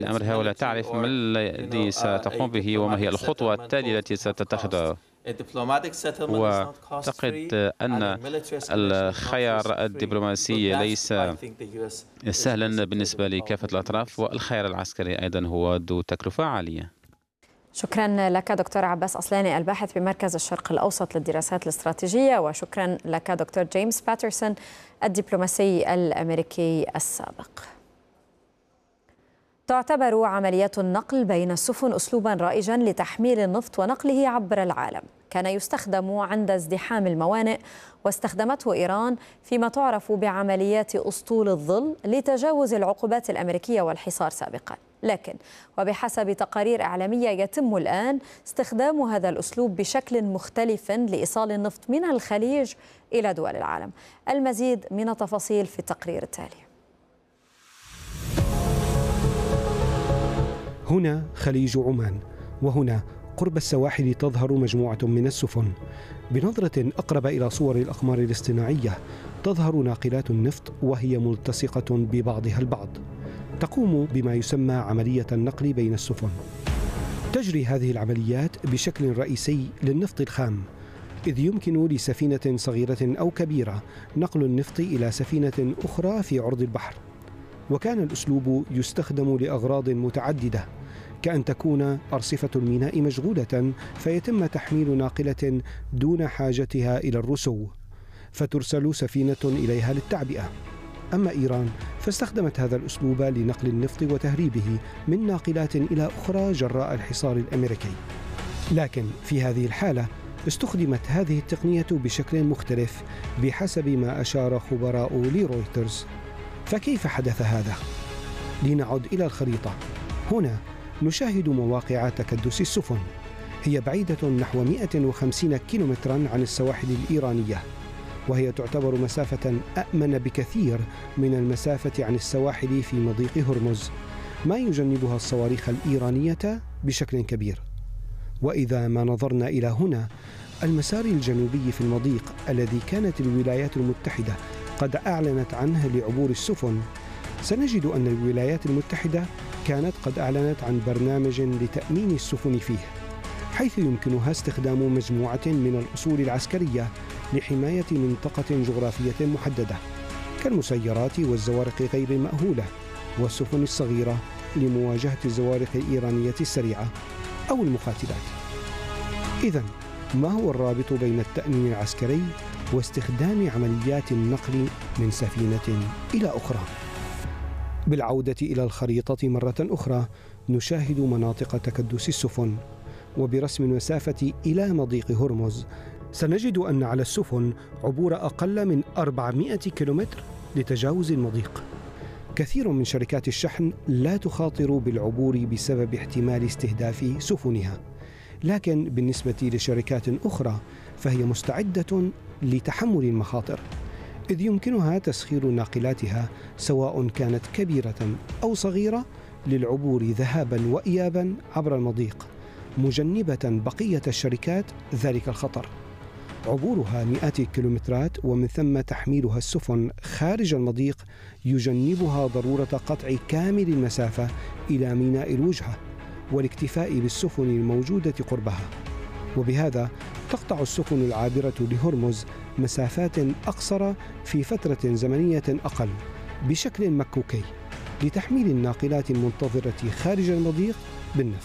أمرها ولا تعرف ما الذي ستقوم به وما هي الخطوة التالية التي ستتخذها. وأعتقد أن الخيار الدبلوماسي ليس سهلا بالنسبة لكافة الأطراف، والخيار العسكري أيضا هو ذو تكلفة عالية. شكرا لك دكتور عباس أصلاني الباحث بمركز الشرق الأوسط للدراسات الاستراتيجية، وشكرا لك دكتور جيمس باترسون الدبلوماسي الأمريكي السابق. تعتبر عمليات النقل بين السفن أسلوبا رائجا لتحميل النفط ونقله عبر العالم، كان يستخدم عند ازدحام الموانئ، واستخدمته إيران فيما تعرف بعمليات أسطول الظل لتجاوز العقوبات الأمريكية والحصار سابقا. لكن وبحسب تقارير إعلامية يتم الآن استخدام هذا الأسلوب بشكل مختلف لإيصال النفط من الخليج إلى دول العالم. المزيد من التفاصيل في التقرير التالي. هنا خليج عمان، وهنا قرب السواحل تظهر مجموعة من السفن. بنظرة أقرب إلى صور الأقمار الاصطناعية تظهر ناقلات النفط وهي ملتصقة ببعضها البعض، تقوم بما يسمى عملية النقل بين السفن. تجري هذه العمليات بشكل رئيسي للنفط الخام، إذ يمكن لسفينة صغيرة أو كبيرة نقل النفط إلى سفينة أخرى في عرض البحر. وكان الأسلوب يستخدم لأغراض متعددة، كأن تكون أرصفة الميناء مشغولة فيتم تحميل ناقلة دون حاجتها إلى الرسو، فترسل سفينة إليها للتعبئة. أما إيران فاستخدمت هذا الأسلوب لنقل النفط وتهريبه من ناقلات إلى أخرى جراء الحصار الأمريكي. لكن في هذه الحالة استخدمت هذه التقنية بشكل مختلف بحسب ما أشار خبراء لرويترز. فكيف حدث هذا؟ لنعد إلى الخريطة. هنا نشاهد مواقع تكدس السفن، هي بعيدة نحو 150 كيلومترا عن السواحل الإيرانية، وهي تعتبر مسافة أأمن بكثير من المسافة عن السواحل في مضيق هرمز، ما يجنبها الصواريخ الإيرانية بشكل كبير. وإذا ما نظرنا إلى هنا، المسار الجنوبي في المضيق الذي كانت الولايات المتحدة قد أعلنت عنه لعبور السفن، سنجد أن الولايات المتحدة كانت قد أعلنت عن برنامج لتأمين السفن فيه، حيث يمكنها استخدام مجموعة من الأصول العسكرية لحماية منطقة جغرافية محددة، كالمسيرات والزوارق غير المأهولة والسفن الصغيرة لمواجهة الزوارق الإيرانية السريعة أو المقاتلات. إذن ما هو الرابط بين التأمين العسكري واستخدام عمليات النقل من سفينة إلى أخرى؟ بالعودة إلى الخريطة مرة أخرى نشاهد مناطق تكدس السفن، وبرسم المسافة إلى مضيق هرمز سنجد أن على السفن عبور أقل من 400 كيلومتر لتجاوز المضيق. كثير من شركات الشحن لا تخاطر بالعبور بسبب احتمال استهداف سفنها، لكن بالنسبة لشركات أخرى فهي مستعدة لتحمل المخاطر، إذ يمكنها تسخير ناقلاتها سواء كانت كبيرة أو صغيرة للعبور ذهابا وإيابا عبر المضيق، مجنبة بقية الشركات ذلك الخطر. عبورها مئات الكيلومترات ومن ثم تحميلها السفن خارج المضيق يجنبها ضرورة قطع كامل المسافة إلى ميناء الوجهة والاكتفاء بالسفن الموجودة قربها، وبهذا تقطع السفن العابرة لهرمز مسافات أقصر في فترة زمنية أقل بشكل مكوكي لتحميل الناقلات المنتظرة خارج المضيق بالنفط.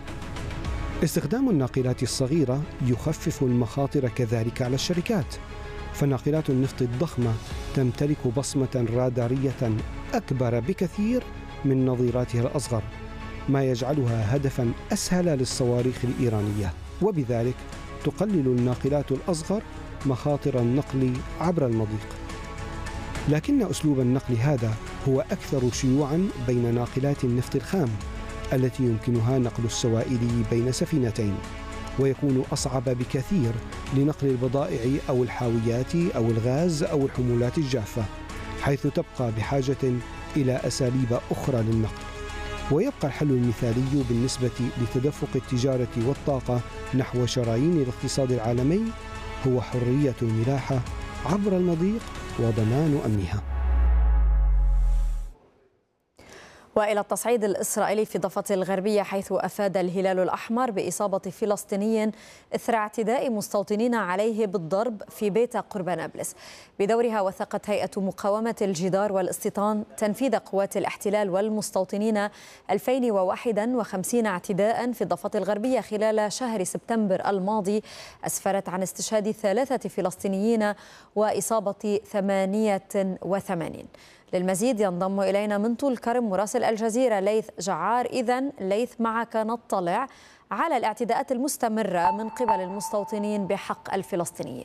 استخدام الناقلات الصغيرة يخفف المخاطر كذلك على الشركات، فناقلات النفط الضخمة تمتلك بصمة رادارية أكبر بكثير من نظيراتها الأصغر، ما يجعلها هدفا أسهل للصواريخ الإيرانية، وبذلك تقلل الناقلات الأصغر مخاطر النقل عبر المضيق. لكن أسلوب النقل هذا هو أكثر شيوعا بين ناقلات النفط الخام التي يمكنها نقل السوائل بين سفينتين، ويكون أصعب بكثير لنقل البضائع أو الحاويات أو الغاز أو الحمولات الجافة، حيث تبقى بحاجة إلى أساليب أخرى للنقل. ويبقى الحل المثالي بالنسبة لتدفق التجارة والطاقة نحو شرايين الاقتصاد العالمي هو حرية الملاحة عبر المضيق وضمان أمنها. وإلى التصعيد الإسرائيلي في الضفة الغربية، حيث أفاد الهلال الأحمر بإصابة فلسطيني إثر اعتداء مستوطنين عليه بالضرب في بيت قرب نابلس. بدورها وثقت هيئة مقاومة الجدار والاستيطان تنفيذ قوات الاحتلال والمستوطنين 2051 اعتداء في الضفة الغربية خلال شهر سبتمبر الماضي، أسفرت عن استشهاد 3 فلسطينيين وإصابة 88. للمزيد ينضم إلينا من طول كرم مراسل الجزيرة ليث جعار. إذن ليث، معك نطلع على الاعتداءات المستمرة من قبل المستوطنين بحق الفلسطينيين.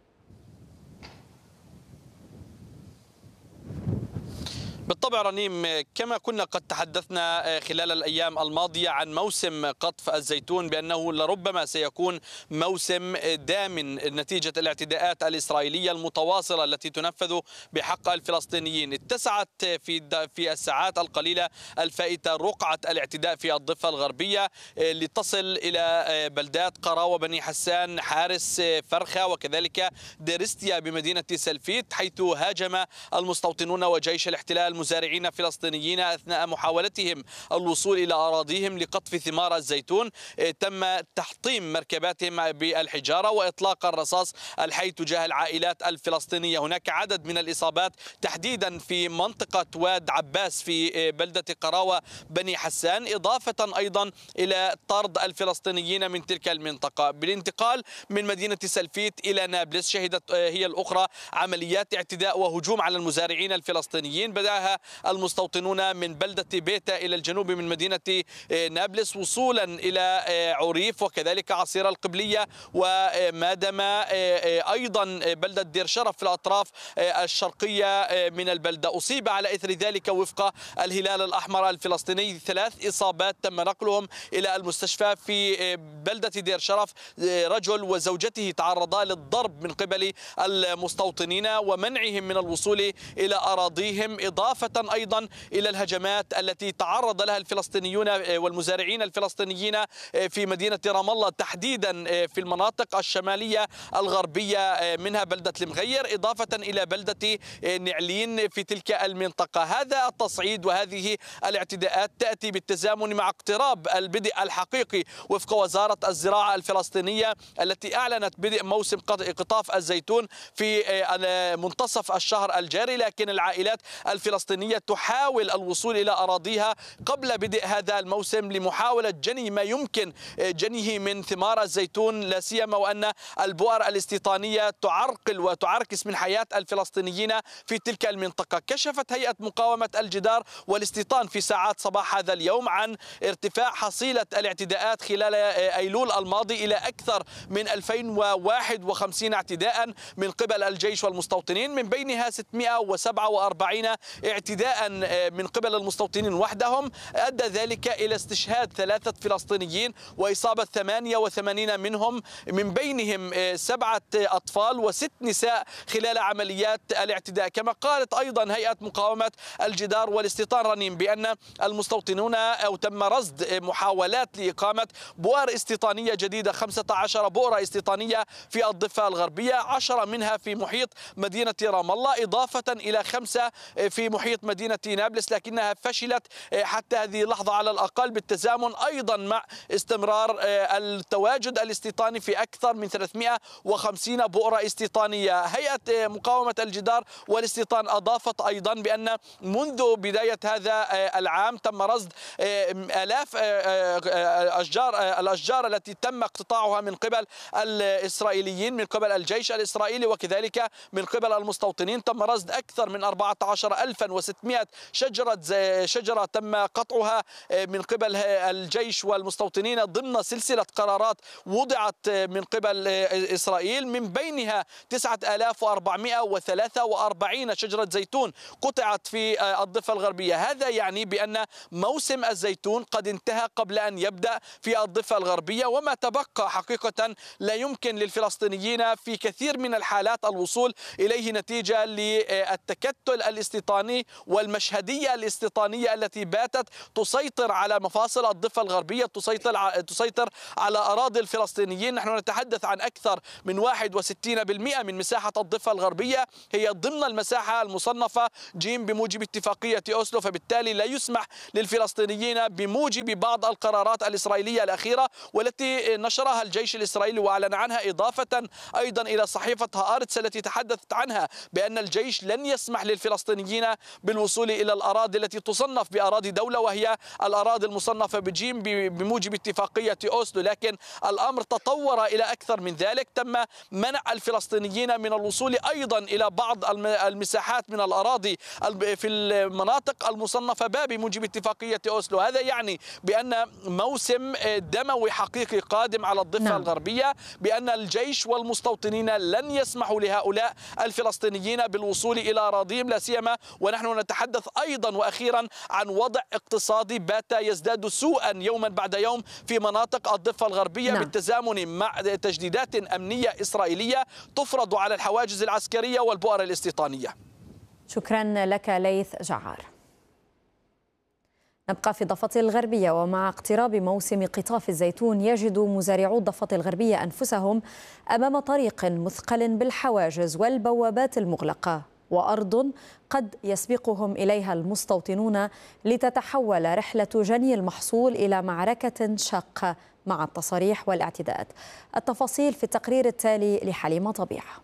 بالطبع رنيم، كما كنا قد تحدثنا خلال الأيام الماضية عن موسم قطف الزيتون بأنه لربما سيكون موسم دامن نتيجة الاعتداءات الإسرائيلية المتواصلة التي تنفذ بحق الفلسطينيين. اتسعت في الساعات القليلة الفائتة رقعة الاعتداء في الضفة الغربية لتصل إلى بلدات قراوة، بني حسان، حارس، فرخة، وكذلك ديرستيا بمدينة سلفيت، حيث هاجم المستوطنون وجيش الاحتلال مزارعين فلسطينيين أثناء محاولتهم الوصول إلى أراضيهم لقطف ثمار الزيتون. تم تحطيم مركباتهم بالحجارة وإطلاق الرصاص الحي تجاه العائلات الفلسطينية. هناك عدد من الإصابات تحديدا في منطقة واد عباس في بلدة قراوة بني حسان، إضافة أيضا إلى طرد الفلسطينيين من تلك المنطقة. بالانتقال من مدينة سلفيت إلى نابلس، شهدت هي الأخرى عمليات اعتداء وهجوم على المزارعين الفلسطينيين، بدأها المستوطنون من بلدة بيتا إلى الجنوب من مدينة نابلس وصولا إلى عريف وكذلك عصير القبلية ومادما، أيضا بلدة دير شرف في الأطراف الشرقية من البلدة. أصيب على إثر ذلك وفق الهلال الأحمر الفلسطيني 3 إصابات تم نقلهم إلى المستشفى في بلدة دير شرف. رجل وزوجته تعرضا للضرب من قبل المستوطنين ومنعهم من الوصول إلى أراضيهم، إضافة أيضا إلى الهجمات التي تعرض لها الفلسطينيون والمزارعين الفلسطينيين في مدينة رام الله، تحديدا في المناطق الشمالية الغربية منها بلدة المغير، إضافة إلى بلدة نعلين في تلك المنطقة. هذا التصعيد وهذه الاعتداءات تأتي بالتزامن مع اقتراب البدء الحقيقي وفق وزارة الزراعة الفلسطينية التي أعلنت بدء موسم قطاف الزيتون في منتصف الشهر الجاري، لكن العائلات الفلسطينية تحاول الوصول إلى أراضيها قبل بدء هذا الموسم لمحاولة جني ما يمكن جنيه من ثمار الزيتون، لا سيما وأن البؤر الاستيطانية تعرقل وتعركس من حياة الفلسطينيين في تلك المنطقة. كشفت هيئة مقاومة الجدار والاستيطان في ساعات صباح هذا اليوم عن ارتفاع حصيلة الاعتداءات خلال أيلول الماضي إلى أكثر من 2051 اعتداء من قبل الجيش والمستوطنين، من بينها 647 اعتداء من قبل المستوطنين وحدهم. أدى ذلك إلى استشهاد 3 فلسطينيين وإصابة 88 منهم، من بينهم 7 أطفال و6 نساء خلال عمليات الاعتداء. كما قالت أيضا هيئة مقاومة الجدار والاستيطان رنيم بأن المستوطنون أو تم رصد محاولات لإقامة بؤر استيطانية جديدة، 15 بؤرة استيطانية في الضفة الغربية، 10 منها في محيط مدينة رام الله، إضافة إلى 5 في محيط مدينة نابلس، لكنها فشلت حتى هذه اللحظة على الأقل، بالتزامن أيضا مع استمرار التواجد الاستيطاني في أكثر من 350 بؤرة استيطانية. هيئة مقاومة الجدار والاستيطان أضافت أيضا بأن منذ بداية هذا العام تم رصد آلاف الأشجار التي تم اقتطاعها من قبل الإسرائيليين، من قبل الجيش الإسرائيلي وكذلك من قبل المستوطنين. تم رصد أكثر من 14,600 شجرة تم قطعها من قبل الجيش والمستوطنين ضمن سلسلة قرارات وضعت من قبل إسرائيل، من بينها 9443 شجرة زيتون قطعت في الضفة الغربية. هذا يعني بأن موسم الزيتون قد انتهى قبل أن يبدأ في الضفة الغربية، وما تبقى حقيقة لا يمكن للفلسطينيين في كثير من الحالات الوصول إليه نتيجة للتكتل الاستيطاني الفلسطيني والمشهدية الاستيطانية التي باتت تسيطر على مفاصل الضفة الغربية، تسيطر على أراضي الفلسطينيين. نحن نتحدث عن أكثر من 61% من مساحة الضفة الغربية هي ضمن المساحة المصنفة جيم بموجب اتفاقية أوسلو، فبالتالي لا يسمح للفلسطينيين بموجب بعض القرارات الإسرائيلية الأخيرة والتي نشرها الجيش الإسرائيلي وأعلن عنها، إضافة أيضا إلى صحيفة هآرتس التي تحدثت عنها بأن الجيش لن يسمح للفلسطينيين بالوصول إلى الأراضي التي تصنف بأراضي دولة وهي الأراضي المصنفة بجيم بموجب اتفاقية أوسلو. لكن الأمر تطور إلى أكثر من ذلك، تم منع الفلسطينيين من الوصول أيضا إلى بعض المساحات من الأراضي في المناطق المصنفة بموجب اتفاقية أوسلو. هذا يعني بأن موسم دموي حقيقي قادم على الضفة الغربية، بأن الجيش والمستوطنين لن يسمحوا لهؤلاء الفلسطينيين بالوصول إلى أراضيهم، لا سيما ونحن نتحدث أيضا وأخيرا عن وضع اقتصادي بات يزداد سوءا يوما بعد يوم في مناطق الضفة الغربية بالتزامن مع تجديدات أمنية إسرائيلية تفرض على الحواجز العسكرية والبؤر الاستيطانية. شكرا لك ليث جعار. نبقى في الضفة الغربية، ومع اقتراب موسم قطاف الزيتون يجد مزارعو الضفة الغربية أنفسهم أمام طريق مثقل بالحواجز والبوابات المغلقة، وأرض قد يسبقهم إليها المستوطنون لتتحول رحلة جني المحصول إلى معركة شاقة مع التصاريح والاعتداءات. التفاصيل في التقرير التالي لحليمة طبيعة.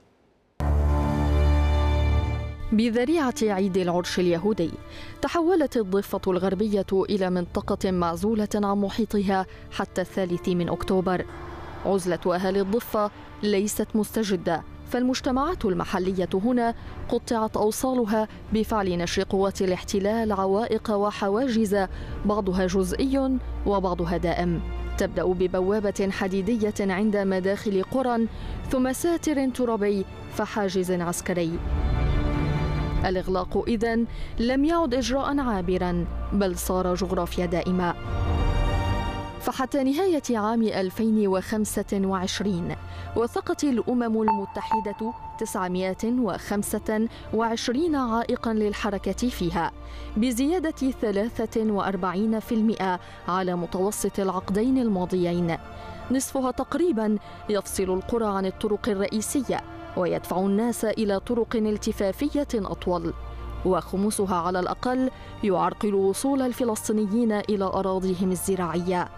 بذريعة عيد العرش اليهودي تحولت الضفة الغربية إلى منطقة معزولة عن محيطها حتى 3 أكتوبر. عزلة أهالي الضفة ليست مستجدة، فالمجتمعات المحلية هنا قطعت أوصالها بفعل نشر قوات الاحتلال عوائق وحواجز، بعضها جزئي وبعضها دائم. تبدأ ببوابة حديدية عند مداخل قرى، ثم ساتر ترابي، فحاجز عسكري. الإغلاق إذن لم يعد إجراء عابرا، بل صار جغرافيا دائمة. فحتى نهاية عام 2025 وثقت الأمم المتحدة 925 عائقا للحركة فيها، بزيادة 43% على متوسط العقدين الماضيين. نصفها تقريبا يفصل القرى عن الطرق الرئيسية ويدفع الناس إلى طرق التفافية أطول، وخمسها على الأقل يعرقل وصول الفلسطينيين إلى أراضيهم الزراعية.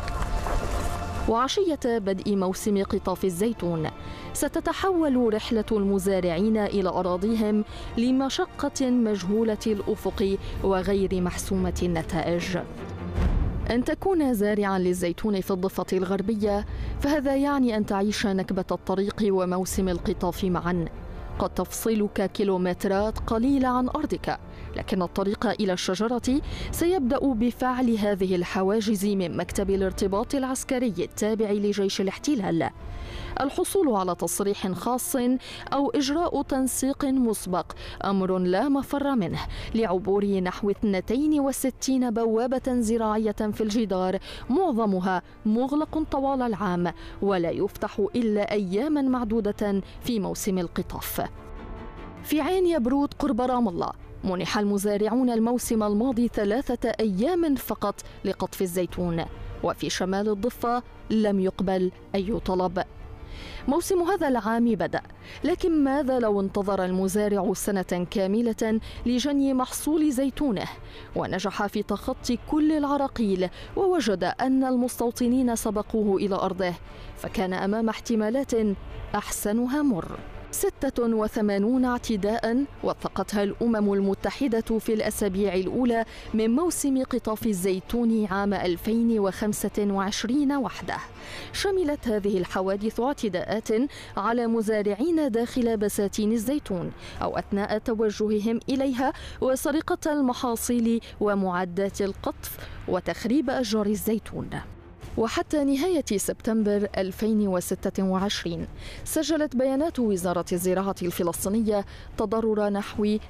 وعشية بدء موسم قطاف الزيتون ستتحول رحلة المزارعين إلى أراضيهم لمشقة مجهولة الأفق وغير محسومة النتائج. أن تكون زارعاً للزيتون في الضفة الغربية فهذا يعني أن تعيش نكبة الطريق وموسم القطاف معاً. قد تفصلك كيلومترات قليلة عن أرضك، لكن الطريق إلى الشجرة سيبدأ بفعل هذه الحواجز من مكتب الارتباط العسكري التابع لجيش الاحتلال. الحصول على تصريح خاص أو إجراء تنسيق مسبق أمر لا مفر منه لعبور نحو 62 بوابة زراعية في الجدار، معظمها مغلق طوال العام ولا يفتح إلا أياما معدودة في موسم القطاف. في عين يبرود قرب رام الله منح المزارعون الموسم الماضي 3 أيام فقط لقطف الزيتون، وفي شمال الضفة لم يقبل أي طلب. موسم هذا العام بدأ، لكن ماذا لو انتظر المزارع سنة كاملة لجني محصول زيتونه ونجح في تخطي كل العراقيل ووجد أن المستوطنين سبقوه إلى أرضه، فكان أمام احتمالات أحسنها مر. 86 اعتداء وثقتها الأمم المتحدة في الأسابيع الأولى من موسم قطاف الزيتون عام 2025 وحده. شملت هذه الحوادث اعتداءات على مزارعين داخل بساتين الزيتون أو أثناء توجههم إليها، وسرقة المحاصيل ومعدات القطف وتخريب أشجار الزيتون. وحتى نهاية سبتمبر 2026 سجلت بيانات وزارة الزراعة الفلسطينية تضرر نحو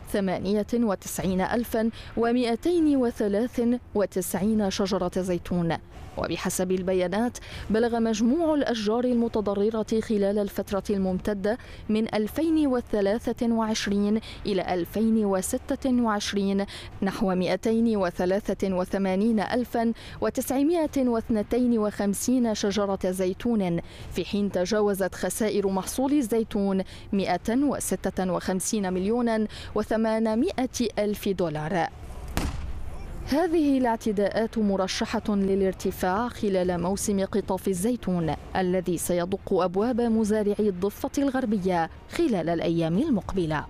98,293 شجرة زيتون. وبحسب البيانات بلغ مجموع الأشجار المتضررة خلال الفترة الممتدة من 2023 إلى 2026 نحو 283,952 شجرة زيتون، في حين تجاوزت خسائر محصول الزيتون 156 مليون و800 ألف دولار. هذه الاعتداءات مرشحة للارتفاع خلال موسم قطاف الزيتون الذي سيدق أبواب مزارعي الضفة الغربية خلال الأيام المقبلة.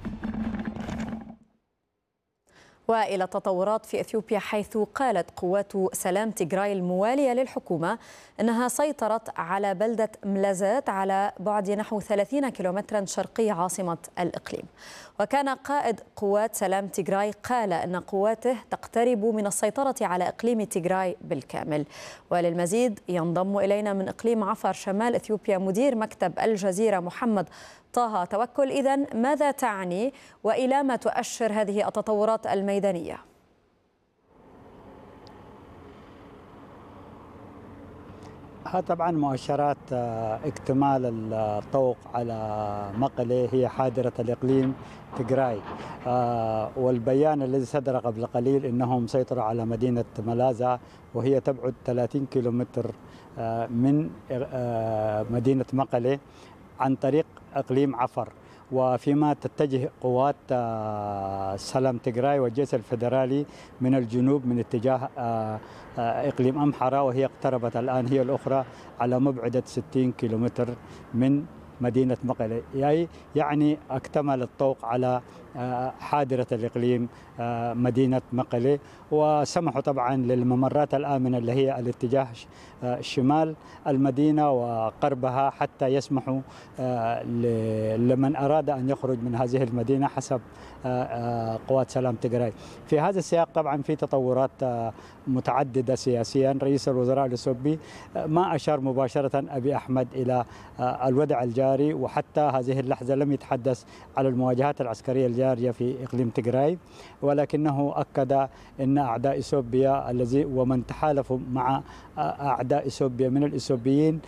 وإلى التطورات في إثيوبيا، حيث قالت قوات سلام تيغراي الموالية للحكومة أنها سيطرت على بلدة ملازات على بعد نحو 30 كيلومترا شرقي عاصمة الإقليم. وكان قائد قوات سلام تيغراي قال أن قواته تقترب من السيطرة على إقليم تيغراي بالكامل. وللمزيد ينضم إلينا من إقليم عفر شمال إثيوبيا مدير مكتب الجزيرة محمد طه توكل. إذن ماذا تعني وإلى ما تؤشر هذه التطورات الميدانية؟ طبعا مؤشرات اكتمال الطوق على مقله هي حاضرة الإقليم تيغراي، والبيان الذي صدر قبل قليل إنهم سيطروا على مدينة ملازا وهي تبعد 30 كيلومتر من مدينة مقله عن طريق إقليم عفر، وفيما تتجه قوات سلام تيغراي والجيش الفيدرالي من الجنوب من اتجاه إقليم أمحرة، وهي اقتربت الآن هي الأخرى على مبعدة 60 كيلومتر من مدينة مقله، يعني اكتمل الطوق على حاضرة الإقليم مدينة مقله، وسمحوا طبعا للممرات الآمنة اللي هي الاتجاه شمال المدينة وقربها حتى يسمحوا لمن أراد أن يخرج من هذه المدينة حسب قوات سلام تيغراي. في هذا السياق طبعا في تطورات متعددة سياسيا. رئيس الوزراء الإثيوبي ما أشار مباشرة أبي أحمد إلى الوضع الجاري، وحتى هذه اللحظة لم يتحدث على المواجهات العسكرية الجارية في إقليم تيغراي، ولكنه أكد أن أعداء إثيوبيا الذي ومن تحالفوا مع أعداء إثيوبيا من الإثيوبيين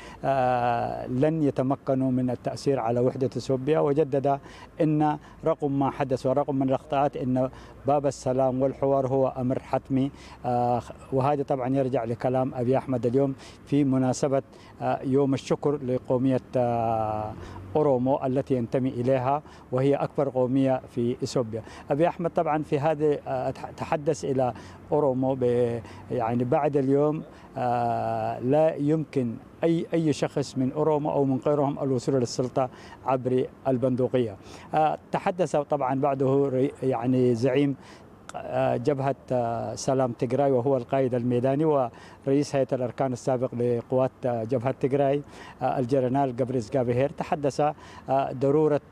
لن يتمكنوا من التأثير على وحدة إثيوبيا، وجدد أن رغم ما حدث ورغم من الأخطاءات أن باب السلام والحوار هو أمر حتمي. وهذا طبعا يرجع لكلام أبي أحمد اليوم في مناسبة يوم الشكر لقومية أورومو التي ينتمي إليها وهي أكبر قومية في إثيوبيا. أبي أحمد طبعا في هذا تحدث إلى أورومو يعني بعد اليوم لا يمكن أي شخص من أورومو أو من غيرهم الوصول للسلطة عبر البندقية. تحدث طبعا بعده يعني زعيم جبهة سلام تيغراي وهو القائد الميداني ورئيس هيئة الأركان السابق لقوات جبهة تيغراي الجنرال جابريس جابيهير. تحدث ضرورة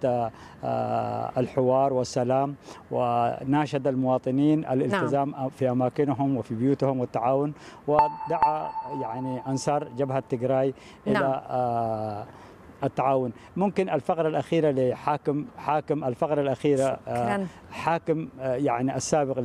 الحوار والسلام وناشد المواطنين الالتزام في أماكنهم وفي بيوتهم والتعاون، ودعا يعني أنصار جبهة تيغراي إلى التعاون. ممكن الفقرة الأخيرة حاكم الفقرة الأخيرة حاكم يعني السابق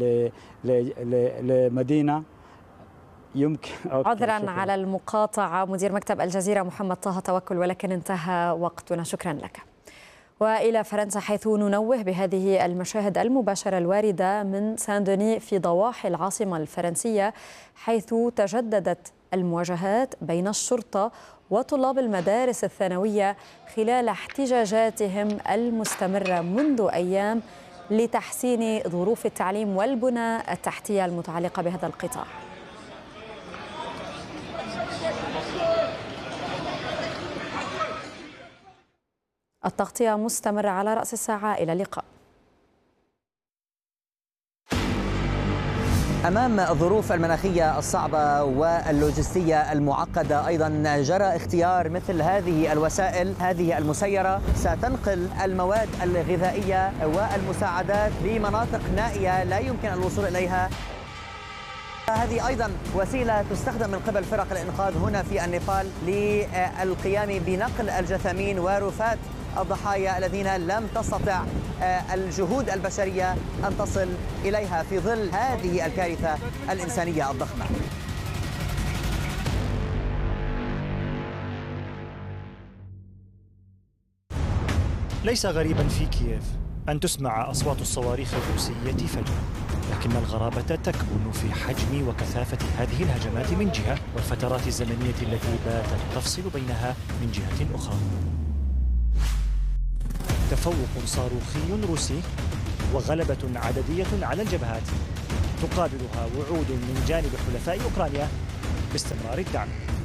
لمدينة يمكن. عذرا على المقاطعة مدير مكتب الجزيرة محمد طه توكل، ولكن انتهى وقتنا. شكرا لك. وإلى فرنسا، حيث ننوه بهذه المشاهد المباشرة الواردة من سان دوني في ضواحي العاصمة الفرنسية، حيث تجددت المواجهات بين الشرطة وطلاب المدارس الثانوية خلال احتجاجاتهم المستمرة منذ أيام لتحسين ظروف التعليم والبنى التحتية المتعلقة بهذا القطاع. التغطية مستمرة على رأس الساعة. إلى اللقاء. أمام الظروف المناخية الصعبة واللوجستية المعقدة، أيضا جرى اختيار مثل هذه الوسائل، هذه المسيرة ستنقل المواد الغذائية والمساعدات لمناطق نائية لا يمكن الوصول إليها. هذه أيضا وسيلة تستخدم من قبل فرق الإنقاذ هنا في النيبال للقيام بنقل الجثامين ورفات الضحايا الذين لم تستطع الجهود البشرية أن تصل إليها في ظل هذه الكارثة الإنسانية الضخمة. ليس غريبا في كييف أن تسمع أصوات الصواريخ الروسية فجأة، لكن الغرابة تكمن في حجم وكثافة هذه الهجمات من جهة، والفترات الزمنية التي باتت تفصل بينها من جهة أخرى. تفوق صاروخي روسي وغلبة عددية على الجبهات تقابلها وعود من جانب حلفاء أوكرانيا باستمرار الدعم.